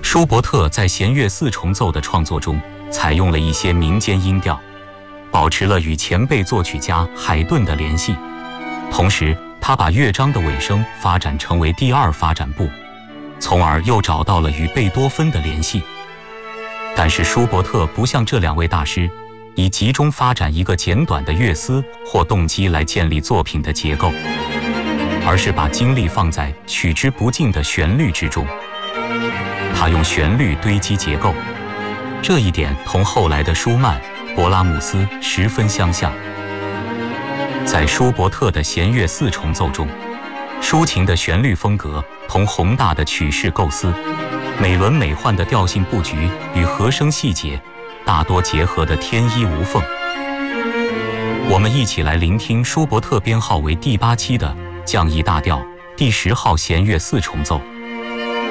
舒伯特在弦乐四重奏的创作中，采用了一些民间音调，保持了与前辈作曲家海顿的联系。同时，他把乐章的尾声发展成为第二发展部，从而又找到了与贝多芬的联系。但是舒伯特不像这两位大师，以集中发展一个简短的乐思或动机来建立作品的结构，而是把精力放在取之不尽的旋律之中。他用旋律堆积结构，这一点同后来的舒曼、勃拉姆斯十分相像。在舒伯特的弦乐四重奏中，抒情的旋律风格同宏大的曲式构思、美轮美奂的调性布局与和声细节，大多结合得天衣无缝。我们一起来聆听舒伯特编号为第8期的降 E 大调第10号弦乐四重奏。